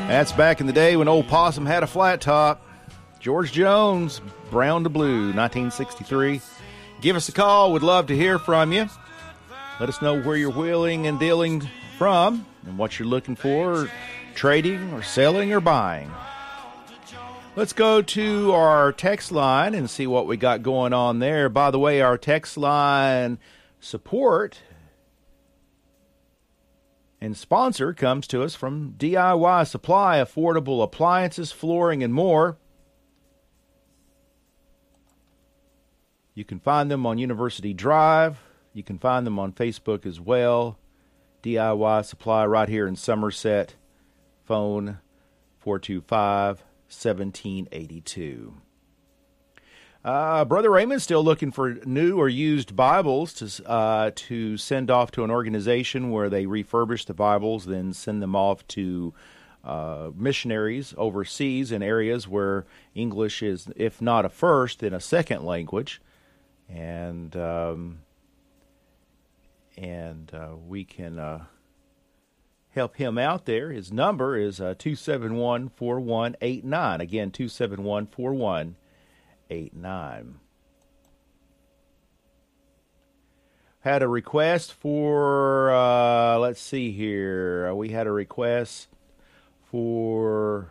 That's back in the day when old Possum had a flat top. George Jones, Brown to Blue, 1963. Give us a call. We'd love to hear from you. Let us know where you're wheeling and dealing from and what you're looking for, trading or selling or buying. Let's go to our text line and see what we got going on there. By the way, our text line support and sponsor comes to us from DIY Supply, affordable appliances, flooring, and more. You can find them on University Drive. You can find them on Facebook as well. DIY Supply right here in Somerset. Phone 425-1782. Brother Raymond's still looking for new or used Bibles to send off to an organization where they refurbish the Bibles, then send them off to missionaries overseas in areas where English is, if not a first, then a second language. And we can help him out there. His number is 271-4189. Again, 271-4189. Had a request for, let's see here. We had a request for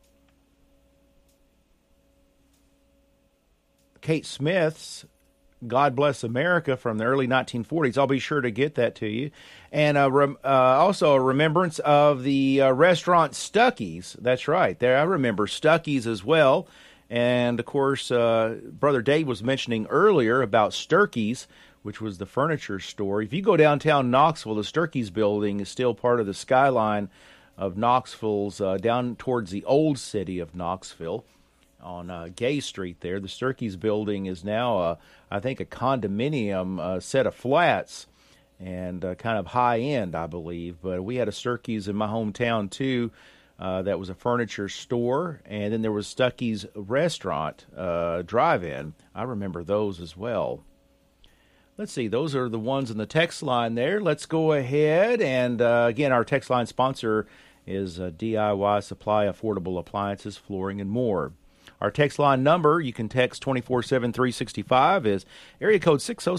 Kate Smith's God Bless America from the early 1940s. I'll be sure to get that to you. And also a remembrance of the restaurant Stuckey's. That's right. There, I remember Stuckey's as well. And, of course, Brother Dave was mentioning earlier about Sturkey's, which was the furniture store. If you go downtown Knoxville, the Sturkey's building is still part of the skyline of Knoxville's, down towards the old city of Knoxville on Gay Street there. The Sturkey's building is now, I think, a condominium set of flats and kind of high-end, I believe. But we had a Sturkey's in my hometown, too. That was a furniture store, and then there was Stuckey's restaurant, drive-in. I remember those as well. Let's see, those are the ones in the text line there. Let's go ahead, and again, our text line sponsor is DIY Supply, affordable appliances, flooring, and more. Our text line number, you can text 24-7-365, is area code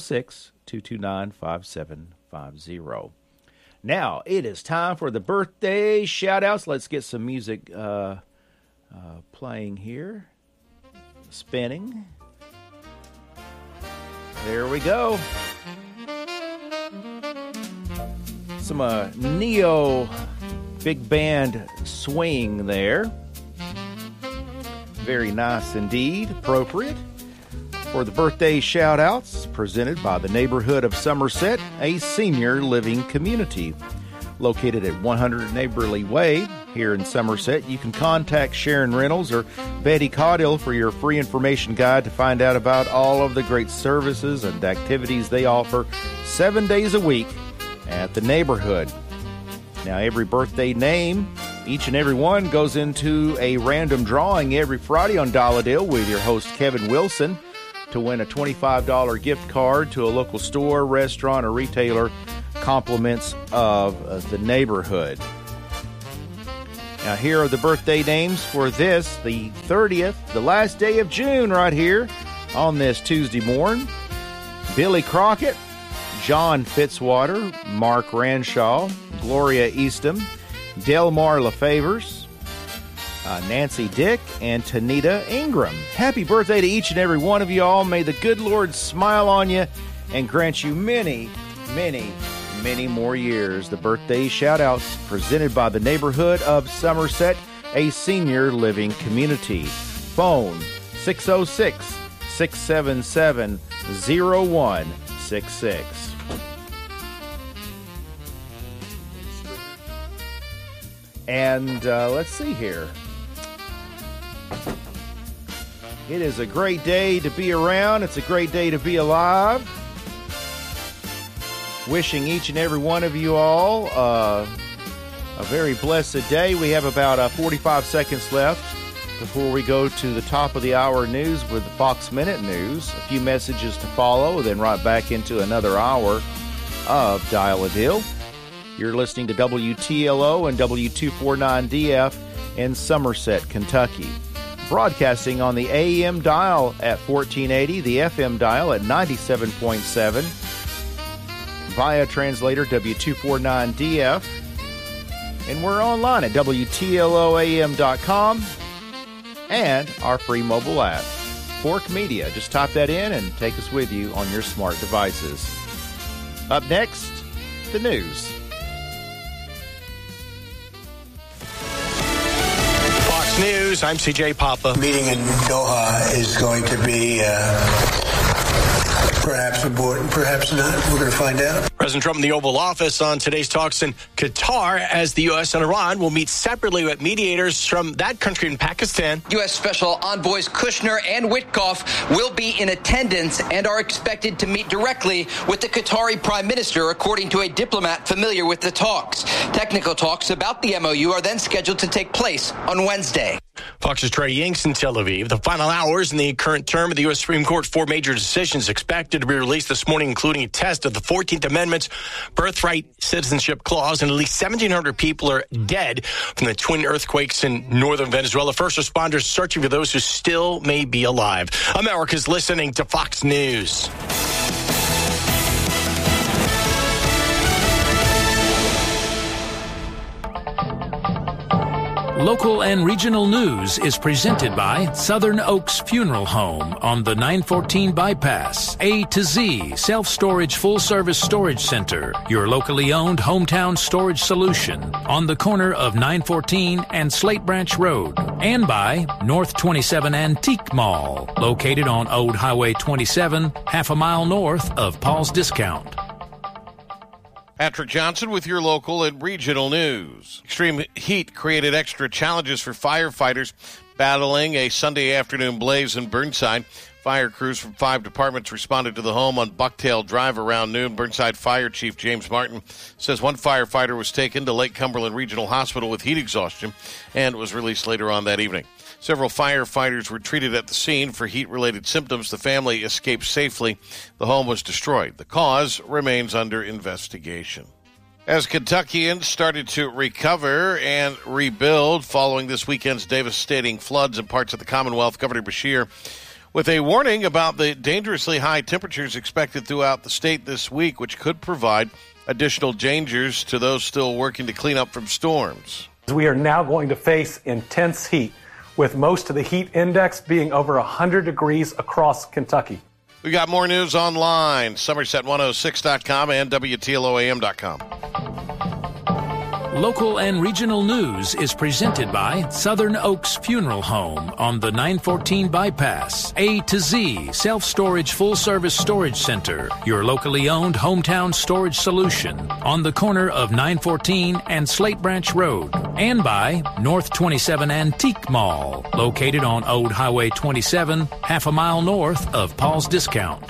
606-229-5750. Now, it is time for the birthday shout-outs. Let's get some music playing here. Spinning. There we go. Some neo big band swing there. Very nice indeed. Appropriate. For the birthday shout-outs, presented by the neighborhood of Somerset, a senior living community. Located at 100 Neighborly Way here in Somerset, you can contact Sharon Reynolds or Betty Caudill for your free information guide to find out about all of the great services and activities they offer 7 days a week at the neighborhood. Now, every birthday name, each and every one, goes into a random drawing every Friday on Dial-A-Deal with your host, Kevin Wilson, to win a $25 gift card to a local store, restaurant, or retailer, compliments of the neighborhood. Now, here are the birthday names for this, the 30th, the last day of June right here on this Tuesday morning. Billy Crockett, John Fitzwater, Mark Ranshaw, Gloria Eastham, Delmar LaFavors, Nancy Dick, and Tanita Ingram. Happy birthday to each and every one of you all. May the good Lord smile on you and grant you many, many, many more years. The birthday shout-outs presented by the neighborhood of Somerset, a senior living community. Phone 606-677-0166. And let's see here. It is a great day to be around. It's a great day to be alive. Wishing each and every one of you all a very blessed day. We have about 45 seconds left before we go to the top of the hour news with the Fox Minute News. A few messages to follow, then right back into another hour of Dial-A-Deal. You're listening to WTLO and W249DF in Somerset, Kentucky. Broadcasting on the AM dial at 1480, the FM dial at 97.7, via translator W249DF, and we're online at WTLOAM.com and our free mobile app, Fork Media. Just type that in and take us with you on your smart devices. Up next, the news. Fox News, I'm CJ Papa. Meeting in Doha is going to be perhaps important, perhaps not. We're going to find out. President Trump in the Oval Office on today's talks in Qatar as the U.S. and Iran will meet separately with mediators from that country in Pakistan. U.S. Special Envoys Kushner and Witkoff will be in attendance and are expected to meet directly with the Qatari Prime Minister, according to a diplomat familiar with the talks. Technical talks about the MOU are then scheduled to take place on Wednesday. Fox's Trey Yanks in Tel Aviv. The final hours in the current term of the U.S. Supreme Court, 4 major decisions expected to be released this morning, including a test of the 14th Amendment's birthright citizenship clause, and at least 1,700 people are dead from the twin earthquakes in northern Venezuela. First responders searching for those who still may be alive. America's listening to Fox News. Local and regional news is presented by Southern Oaks Funeral Home on the 914 bypass. A to Z Self-Storage Full-Service Storage Center, your locally owned hometown storage solution on the corner of 914 and Slate Branch Road. And by North 27 Antique Mall, located on Old Highway 27, half a mile north of Paul's Discount. Patrick Johnson with your local and regional news. Extreme heat created extra challenges for firefighters battling a Sunday afternoon blaze in Burnside. Fire crews from 5 departments responded to the home on Bucktail Drive around noon. Burnside Fire Chief James Martin says one firefighter was taken to Lake Cumberland Regional Hospital with heat exhaustion and was released later on that evening. Several firefighters were treated at the scene for heat-related symptoms. The family escaped safely. The home was destroyed. The cause remains under investigation. As Kentuckians started to recover and rebuild following this weekend's devastating floods in parts of the Commonwealth, Governor Beshear, with a warning about the dangerously high temperatures expected throughout the state this week, which could provide additional dangers to those still working to clean up from storms. We are now going to face intense heat, with most of the heat index being over 100 degrees across Kentucky. We got more news online, Somerset106.com and WTLOAM.com. Local and regional news is presented by Southern Oaks Funeral Home on the 914 bypass. A to Z Self-Storage Full-Service Storage Center, your locally owned hometown storage solution on the corner of 914 and Slate Branch Road. And by North 27 Antique Mall, located on Old Highway 27, half a mile north of Paul's Discount.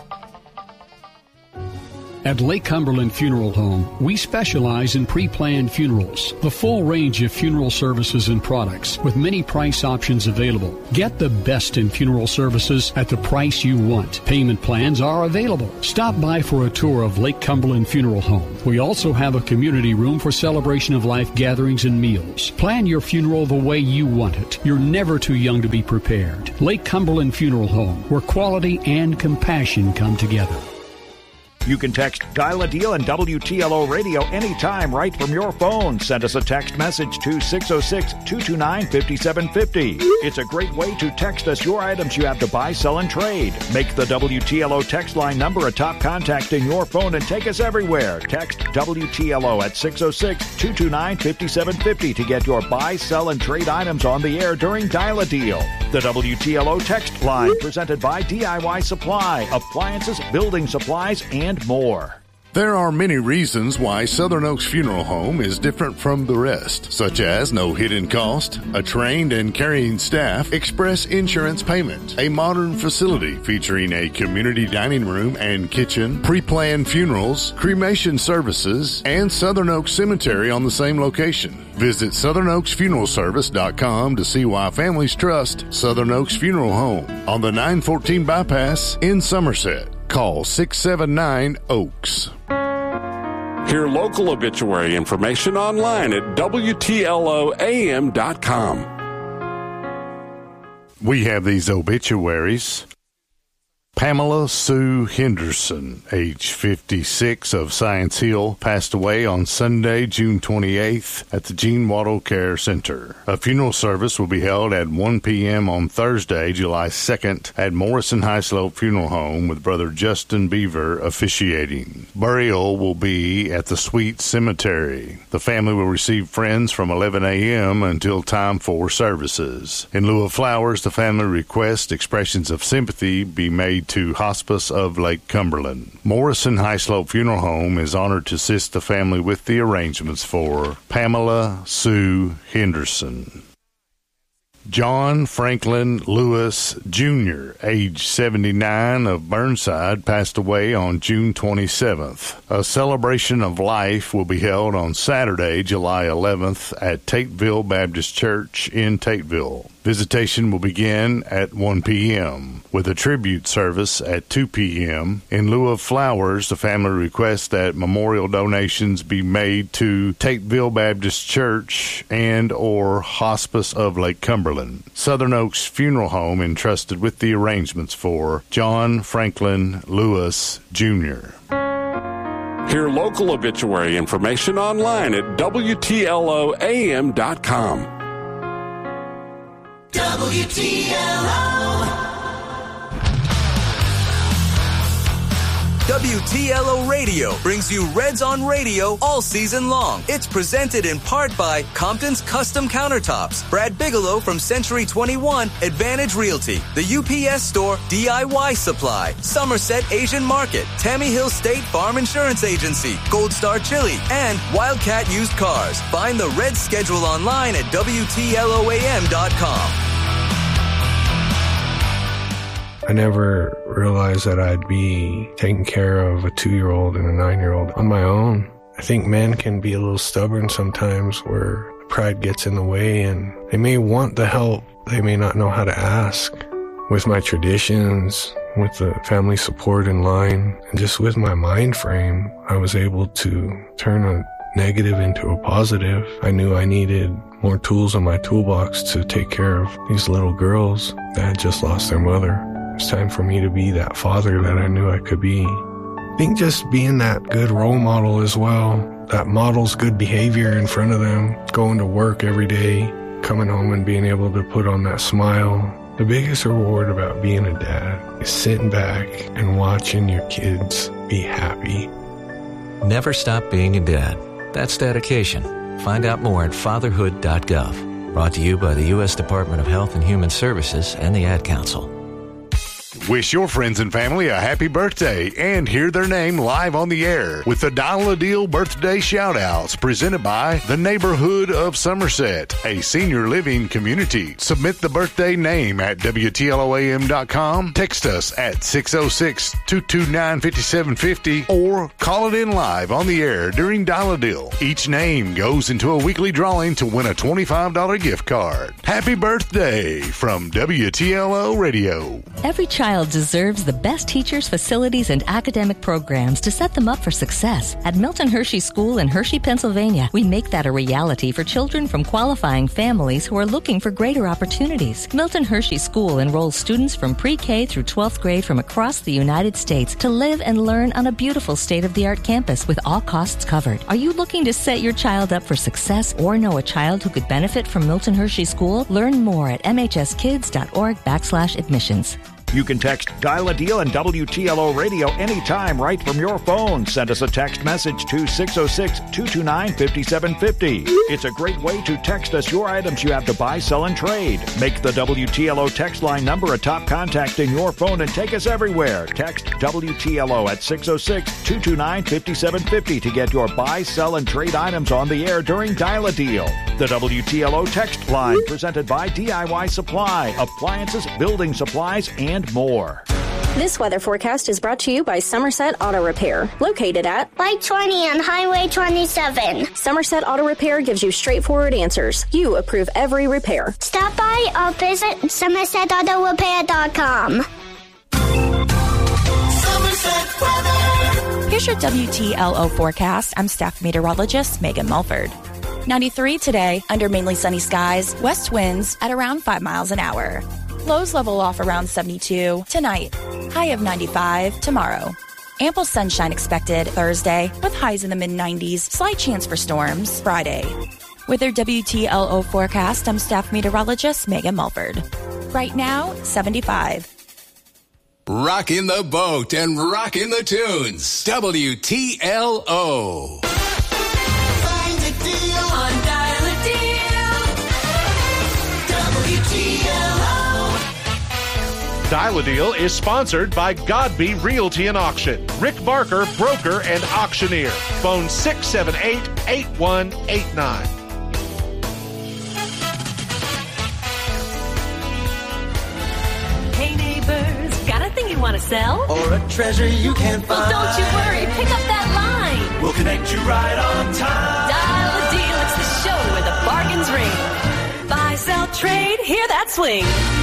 At Lake Cumberland Funeral Home, we specialize in pre-planned funerals, the full range of funeral services and products with many price options available. Get the best in funeral services at the price you want. Payment plans are available. Stop by for a tour of Lake Cumberland Funeral Home. We also have a community room for celebration of life gatherings and meals. Plan your funeral the way you want it. You're never too young to be prepared. Lake Cumberland Funeral Home, where quality and compassion come together. You can text Dial a Deal and WTLO Radio anytime right from your phone. Send us a text message to 606-229-5750. It's a great way to text us your items you have to buy, sell, and trade. Make the WTLO text line number a top contact in your phone and take us everywhere. Text WTLO at 606-229-5750 to get your buy, sell, and trade items on the air during Dial a Deal. The WTLO text line presented by DIY Supply, appliances, building supplies, and more. There are many reasons why Southern Oaks Funeral Home is different from the rest, such as no hidden cost, a trained and caring staff, express insurance payment, a modern facility featuring a community dining room and kitchen, pre-planned funerals, cremation services, and Southern Oaks Cemetery on the same location. Visit SouthernOaksFuneralService.com to see why families trust Southern Oaks Funeral Home on the 914 bypass in Somerset. Call 679-OAKS. Hear local obituary information online at WTLOAM.com. We have these obituaries. Pamela Sue Henderson, age 56, of Science Hill, passed away on Sunday, June 28th at the Gene Wattle Care Center. A funeral service will be held at 1 p.m. on Thursday, July 2nd at Morrison High Slope Funeral Home with Brother Justin Beaver officiating. Burial will be at the Sweet Cemetery. The family will receive friends from 11 a.m. until time for services. In lieu of flowers, the family requests expressions of sympathy be made to Hospice of Lake Cumberland. Morrison High Slope Funeral Home is honored to assist the family with the arrangements for Pamela Sue Henderson. John Franklin Lewis, Jr., age 79, of Burnside, passed away on June 27th. A celebration of life will be held on Saturday, July 11th at Tateville Baptist Church in Tateville. Visitation will begin at 1 p.m. with a tribute service at 2 p.m. In lieu of flowers, the family requests that memorial donations be made to Tateville Baptist Church and or Hospice of Lake Cumberland. Southern Oaks Funeral Home entrusted with the arrangements for John Franklin Lewis, Jr. Hear local obituary information online at WTLOAM.com. WTLO Radio brings you Reds on Radio all season long. It's presented in part by Compton's Custom Countertops, Brad Bigelow from Century 21, Advantage Realty, the UPS Store, DIY Supply, Somerset Asian Market, Tammy Hill State Farm Insurance Agency, Gold Star Chili, and Wildcat Used Cars. Find the Reds schedule online at WTLOAM.com. I never realized that I'd be taking care of a 2-year-old and a 9-year-old on my own. I think men can be a little stubborn sometimes where pride gets in the way and they may want the help. They may not know how to ask. With my traditions, with the family support in line, and just with my mind frame, I was able to turn a negative into a positive. I knew I needed more tools in my toolbox to take care of these little girls that had just lost their mother. It's time for me to be that father that I knew I could be. I think just being that good role model as well, that models good behavior in front of them, going to work every day, coming home and being able to put on that smile. The biggest reward about being a dad is sitting back and watching your kids be happy. Never stop being a dad. That's dedication. Find out more at fatherhood.gov. Brought to you by the U.S. Department of Health and Human Services and the Ad Council. Wish your friends and family a happy birthday and hear their name live on the air with the Dial-A-Deal birthday shout-outs presented by the Neighborhood of Somerset, a senior living community. Submit the birthday name at WTLOAM.com, text us at 606-229-5750, or call it in live on the air during Dial-A-Deal. Each name goes into a weekly drawing to win a $25 gift card. Happy birthday from WTLO Radio. Every child deserves the best teachers, facilities, and academic programs to set them up for success. At Milton Hershey School in Hershey, Pennsylvania, we make that a reality for children from qualifying families who are looking for greater opportunities. Milton Hershey School enrolls students from pre-K through 12th grade from across the United States to live and learn on a beautiful state-of-the-art campus with all costs covered. Are you looking to set your child up for success or know a child who could benefit from Milton Hershey School? Learn more at mhskids.org/admissions. You can text Dial-A-Deal and WTLO Radio anytime right from your phone. Send us a text message to 606-229-5750. It's a great way to text us your items you have to buy, sell, and trade. Make the WTLO text line number a top contact in your phone and take us everywhere. Text WTLO at 606-229-5750 to get your buy, sell, and trade items on the air during Dial-A-Deal. The WTLO text line presented by DIY Supply, appliances, building supplies, and more. This weather forecast is brought to you by Somerset Auto Repair, located at Light 20 and Highway 27. Somerset Auto Repair gives you straightforward answers. You approve every repair. Stop by or visit SomersetAutoRepair.com. Somerset weather. Here's your WTLO forecast. I'm staff meteorologist Megan Mulford. 93 today, under mainly sunny skies, west winds at around 5 miles an hour. Lows level off around 72 tonight, high of 95 tomorrow. Ample sunshine expected Thursday with highs in the mid-90s, slight chance for storms Friday. With your WTLO forecast, I'm staff meteorologist Megan Mulford. Right now, 75. Rockin' the boat and rockin' the tunes. WTLO. Find a deal on Dial a Deal. WTLO. Dial a Deal is sponsored by Godby Realty and Auction. Rick Barker, broker and auctioneer. Phone 678-8189. Hey neighbors, got a thing you want to sell? Or a treasure you can't find. Well, don't you worry, pick up that line. We'll connect you right on time. Dial a Deal, it's the show where the bargains ring. Buy, sell, trade, hear that swing.